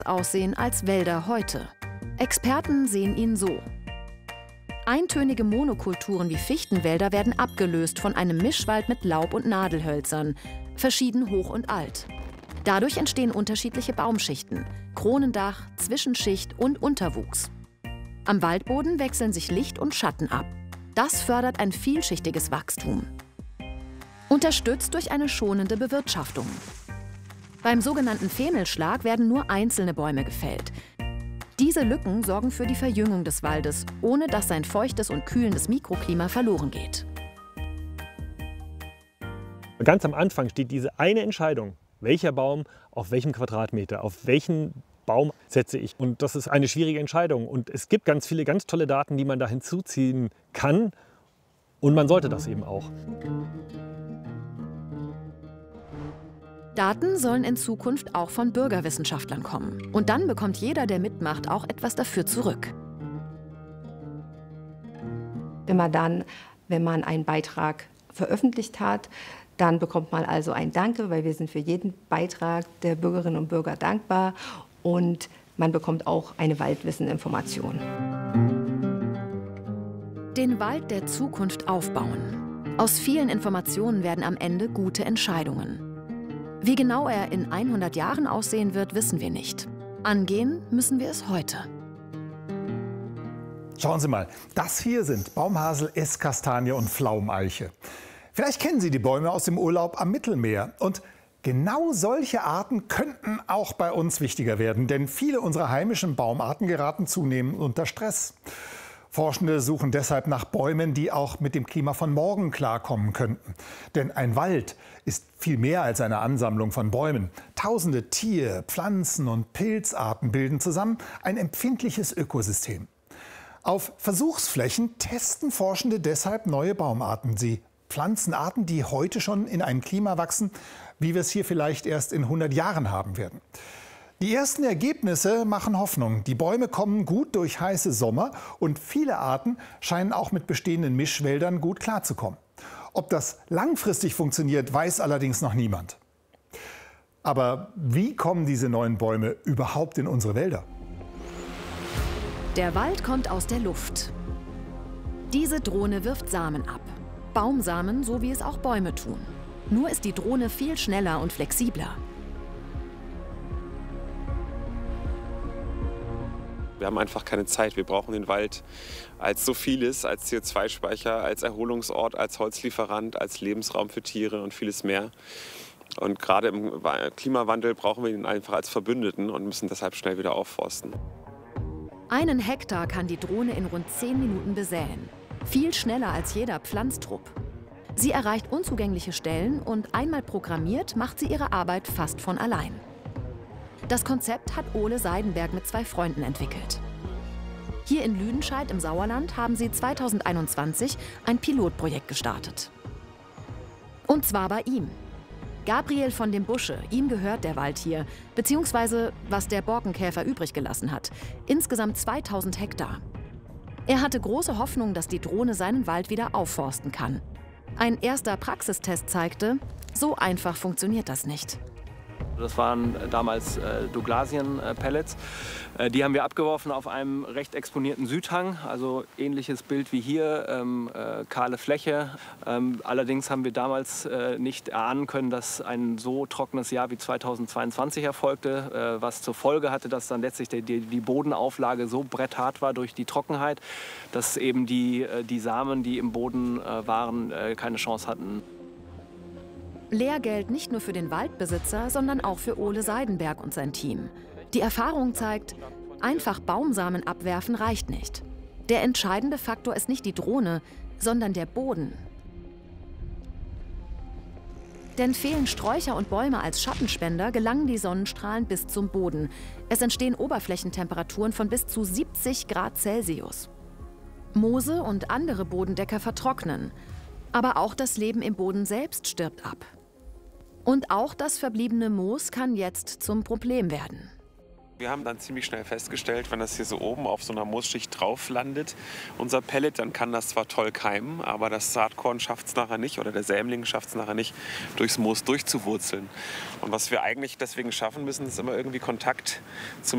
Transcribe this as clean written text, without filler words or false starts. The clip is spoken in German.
aussehen als Wälder heute. Experten sehen ihn so. Eintönige Monokulturen wie Fichtenwälder werden abgelöst von einem Mischwald mit Laub- und Nadelhölzern, verschieden hoch und alt. Dadurch entstehen unterschiedliche Baumschichten, Kronendach, Zwischenschicht und Unterwuchs. Am Waldboden wechseln sich Licht und Schatten ab. Das fördert ein vielschichtiges Wachstum. Unterstützt durch eine schonende Bewirtschaftung. Beim sogenannten Fehmelschlag werden nur einzelne Bäume gefällt. Diese Lücken sorgen für die Verjüngung des Waldes, ohne dass sein feuchtes und kühlendes Mikroklima verloren geht. Ganz am Anfang steht diese eine Entscheidung, welcher Baum auf welchem Quadratmeter, auf welchen Baum setze ich. Und das ist eine schwierige Entscheidung. Und es gibt ganz viele ganz tolle Daten, die man da hinzuziehen kann. Und man sollte das eben auch. Daten sollen in Zukunft auch von Bürgerwissenschaftlern kommen. Und dann bekommt jeder, der mitmacht, auch etwas dafür zurück. Wenn man einen Beitrag veröffentlicht hat, dann bekommt man also ein Danke, weil wir sind für jeden Beitrag der Bürgerinnen und Bürger dankbar. Und man bekommt auch eine Waldwisseninformation. Den Wald der Zukunft aufbauen. Aus vielen Informationen werden am Ende gute Entscheidungen. Wie genau er in 100 Jahren aussehen wird, wissen wir nicht. Angehen müssen wir es heute. Schauen Sie mal, das hier sind Baumhasel, Esskastanie und Pflaumeiche. Vielleicht kennen Sie die Bäume aus dem Urlaub am Mittelmeer. Und genau solche Arten könnten auch bei uns wichtiger werden, denn viele unserer heimischen Baumarten geraten zunehmend unter Stress. Forschende suchen deshalb nach Bäumen, die auch mit dem Klima von morgen klarkommen könnten. Denn ein Wald ist viel mehr als eine Ansammlung von Bäumen. Tausende Tier-, Pflanzen- und Pilzarten bilden zusammen ein empfindliches Ökosystem. Auf Versuchsflächen testen Forschende deshalb neue Baumarten. Sie pflanzen Arten, die heute schon in einem Klima wachsen, wie wir es hier vielleicht erst in 100 Jahren haben werden. Die ersten Ergebnisse machen Hoffnung. Die Bäume kommen gut durch heiße Sommer und viele Arten scheinen auch mit bestehenden Mischwäldern gut klarzukommen. Ob das langfristig funktioniert, weiß allerdings noch niemand. Aber wie kommen diese neuen Bäume überhaupt in unsere Wälder? Der Wald kommt aus der Luft. Diese Drohne wirft Samen ab. Baumsamen, so wie es auch Bäume tun. Nur ist die Drohne viel schneller und flexibler. Wir haben einfach keine Zeit. Wir brauchen den Wald als so vieles, als CO2-Speicher, als Erholungsort, als Holzlieferant, als Lebensraum für Tiere und vieles mehr. Und gerade im Klimawandel brauchen wir ihn einfach als Verbündeten und müssen deshalb schnell wieder aufforsten. 1 Hektar kann die Drohne in rund 10 Minuten besäen. Viel schneller als jeder Pflanztrupp. Sie erreicht unzugängliche Stellen und einmal programmiert, macht sie ihre Arbeit fast von allein. Das Konzept hat Ole Seidenberg mit 2 Freunden entwickelt. Hier in Lüdenscheid im Sauerland haben sie 2021 ein Pilotprojekt gestartet. Und zwar bei ihm. Gabriel von dem Busche, ihm gehört der Wald hier, beziehungsweise was der Borkenkäfer übrig gelassen hat. Insgesamt 2000 Hektar. Er hatte große Hoffnung, dass die Drohne seinen Wald wieder aufforsten kann. Ein erster Praxistest zeigte, so einfach funktioniert das nicht. Das waren damals Douglasien-Pellets. Die haben wir abgeworfen auf einem recht exponierten Südhang, also ähnliches Bild wie hier, kahle Fläche. Allerdings haben wir damals nicht erahnen können, dass ein so trockenes Jahr wie 2022 erfolgte, was zur Folge hatte, dass dann letztlich die Bodenauflage so bretthart war durch die Trockenheit, dass eben die Samen, die im Boden waren, keine Chance hatten. Lehrgeld nicht nur für den Waldbesitzer, sondern auch für Ole Seidenberg und sein Team. Die Erfahrung zeigt, einfach Baumsamen abwerfen reicht nicht. Der entscheidende Faktor ist nicht die Drohne, sondern der Boden. Denn fehlen Sträucher und Bäume als Schattenspender, gelangen die Sonnenstrahlen bis zum Boden. Es entstehen Oberflächentemperaturen von bis zu 70 Grad Celsius. Moose und andere Bodendecker vertrocknen. Aber auch das Leben im Boden selbst stirbt ab. Und auch das verbliebene Moos kann jetzt zum Problem werden. Wir haben dann ziemlich schnell festgestellt, wenn das hier so oben auf so einer Moosschicht drauf landet, unser Pellet, dann kann das zwar toll keimen, aber das Saatkorn schafft es nachher nicht oder der Sämling schafft es nachher nicht, durchs Moos durchzuwurzeln. Und was wir eigentlich deswegen schaffen müssen, ist immer irgendwie Kontakt zum